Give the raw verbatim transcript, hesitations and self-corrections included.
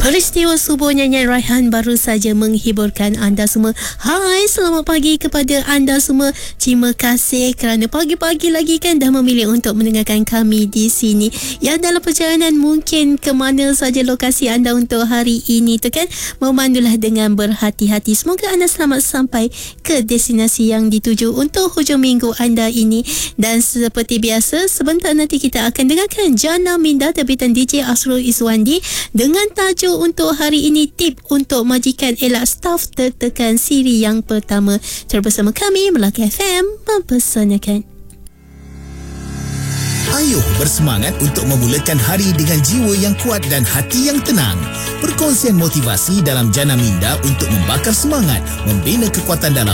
Peristiwa subuh nyanyian Raihan baru saja menghiburkan anda semua. Hai, selamat pagi kepada anda semua. Terima kasih kerana pagi-pagi lagi kan dah memilih untuk mendengarkan kami di sini. Yang dalam perjalanan mungkin ke mana saja lokasi anda untuk hari ini tu kan, memandulah dengan berhati-hati. Semoga anda selamat sampai ke destinasi yang dituju untuk hujung minggu anda ini. Dan seperti biasa, sebentar nanti kita akan dengarkan Jana Minda terbitan D J Asrul Iswandi dengan tajuk untuk hari ini, tip untuk majikan elak staf tertekan siri yang pertama. Terus bersama kami Melaka F M mempersanakan. Ayuh bersemangat untuk memulakan hari dengan jiwa yang kuat dan hati yang tenang. Perkongsian motivasi dalam Jana Minda untuk membakar semangat, membina kekuatan dalam